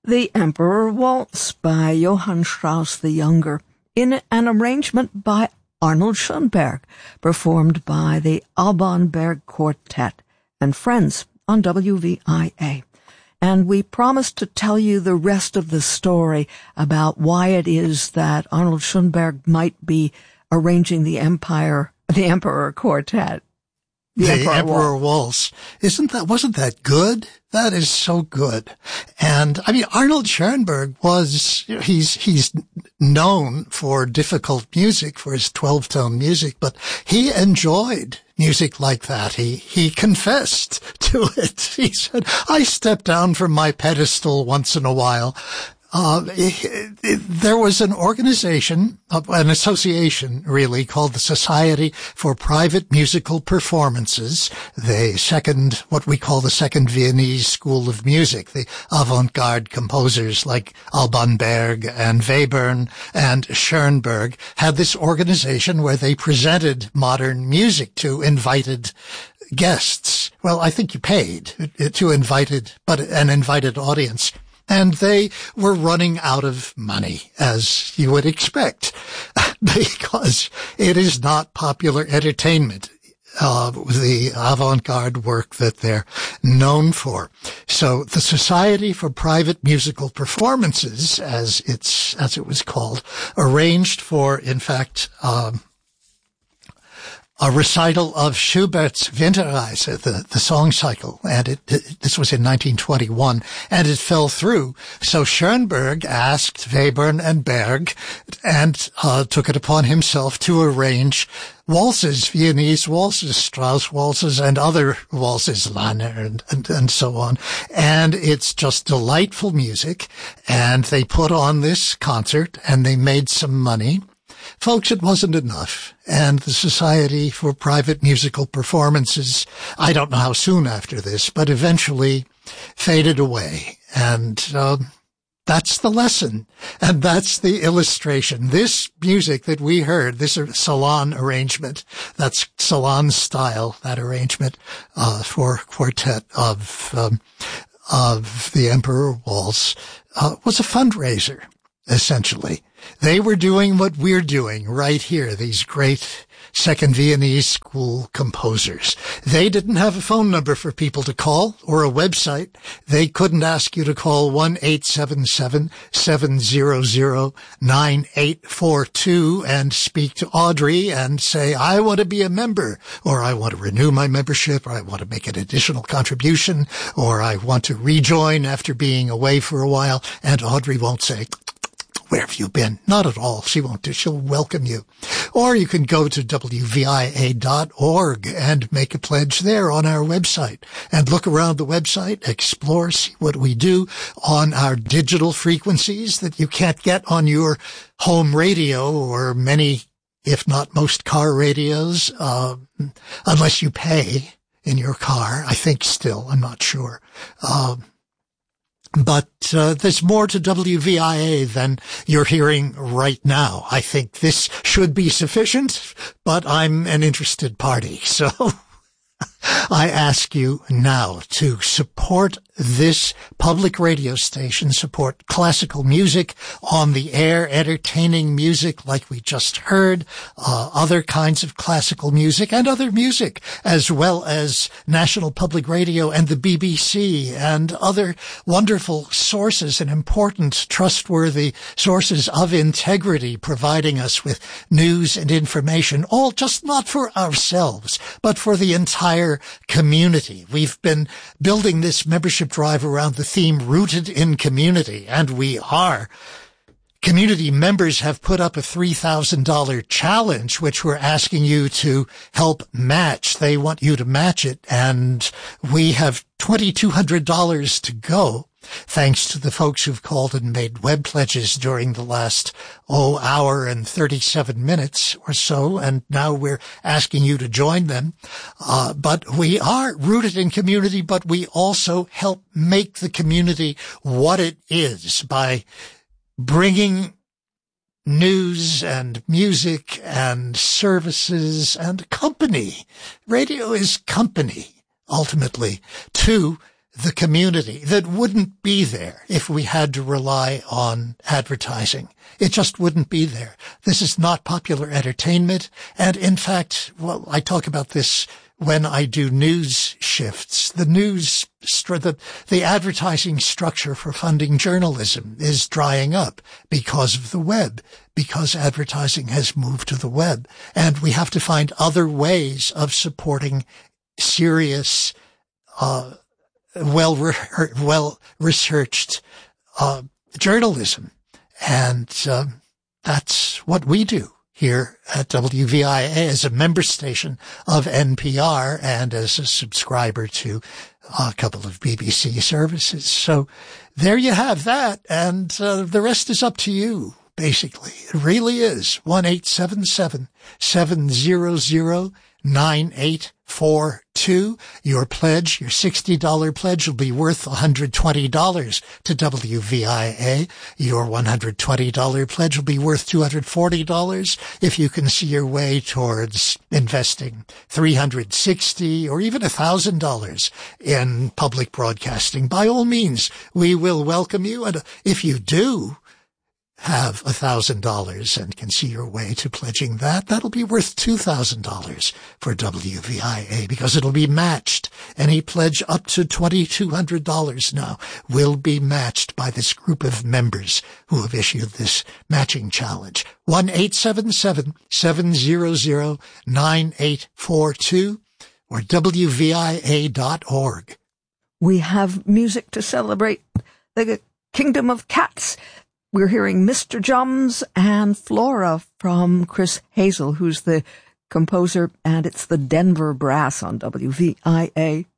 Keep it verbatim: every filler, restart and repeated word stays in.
The Emperor Waltz by Johann Strauss the Younger, in an arrangement by Arnold Schoenberg, performed by the Alban Berg Quartet and Friends on W V I A. And we promised to tell you the rest of the story about why it is that Arnold Schoenberg might be arranging the Empire, the Emperor Quartet. The, the Emperor, Emperor Waltz. Isn't that, wasn't that good? That is so good. And I mean, Arnold Schoenberg was, he's, he's known for difficult music, for his twelve-tone music, but he enjoyed music like that. He, he confessed to it. He said, I step down from my pedestal once in a while. Uh, it, it, there was an organization, an association really, called the Society for Private Musical Performances, the second, what we call the second Viennese school of music, the avant-garde composers like Alban Berg and Webern and Schoenberg had this organization where they presented modern music to invited guests. Well, I think you paid to invited, but an invited audience. And they were running out of money, as you would expect, because it is not popular entertainment, uh, the avant-garde work that they're known for. So the Society for Private Musical Performances, as it's, as it was called, arranged for, in fact, um, a recital of Schubert's Winterreise, the, the song cycle, and it, it, this was in nineteen twenty-one, and it fell through. So Schoenberg asked Webern and Berg, and uh, took it upon himself to arrange waltzes, Viennese waltzes, Strauss waltzes, and other waltzes, Lanner, and, and, and so on. And it's just delightful music, and they put on this concert, and they made some money. Folks, it wasn't enough, and the Society for Private Musical Performances, I don't know how soon after this, but eventually faded away, and uh, that's the lesson, and that's the illustration. This music that we heard, this salon arrangement, that's salon style, that arrangement uh, for quartet of um, of the Emperor Waltz, uh, was a fundraiser, essentially. They were doing what we're doing right here, these great Second Viennese School composers. They didn't have a phone number for people to call or a website. They couldn't ask you to call one eight seven seven, seven zero zero, nine eight four two and speak to Audrey and say, I want to be a member, or I want to renew my membership, or I want to make an additional contribution, or I want to rejoin after being away for a while. And Audrey won't say, where have you been? Not at all. She won't do. She'll welcome you. Or you can go to W V I A dot org and make a pledge there on our website and look around the website, explore, see what we do on our digital frequencies that you can't get on your home radio or many, if not most car radios, uh, unless you pay in your car. I think still. I'm not sure. Um, But uh, there's more to W V I A than you're hearing right now. I think this should be sufficient, but I'm an interested party. So I ask you now to support this public radio station, support classical music on the air, entertaining music like we just heard, uh, other kinds of classical music and other music, as well as National Public Radio and the B B C and other wonderful sources and important, trustworthy sources of integrity, providing us with news and information, all just not for ourselves, but for the entire community. We've been building this membership drive around the theme rooted in community, and we are. Community members have put up a three thousand dollars challenge, which we're asking you to help match. They want you to match it, and we have two thousand two hundred dollars to go, thanks to the folks who've called and made web pledges during the last, oh, hour and thirty-seven minutes or so, and now we're asking you to join them. Uh, but we are rooted in community, but we also help make the community what it is by bringing news and music and services and company. Radio is company, ultimately, to the community that wouldn't be there if we had to rely on advertising. It just wouldn't be there. This is not popular entertainment. And in fact, well, I talk about this when I do news shifts. The news, the, the advertising structure for funding journalism is drying up because of the web, because advertising has moved to the web. And we have to find other ways of supporting serious, uh, well, re- well researched, uh, journalism. And, um, that's what we do here at W V I A as a member station of N P R and as a subscriber to a couple of B B C services. So there you have that. And, uh, the rest is up to you. Basically, it really is. one eight seven seven, seven hundred, nine eight four two. Your pledge, your sixty dollars pledge will be worth one hundred twenty dollars to W V I A. Your one hundred twenty dollars pledge will be worth two hundred forty dollars if you can see your way towards investing three hundred sixty dollars or even one thousand dollars in public broadcasting. By all means, we will welcome you. And if you do have a thousand dollars and can see your way to pledging that, that'll be worth two thousand dollars for W V I A because it'll be matched. Any pledge up to twenty-two hundred dollars now will be matched by this group of members who have issued this matching challenge. one eight seven seven, seven hundred, nine eight four two or W V I A dot org. We have music to celebrate the Kingdom of Cats. We're hearing Mister Jums and Flora from Chris Hazel, who's the composer, and it's the Denver Brass on W V I A.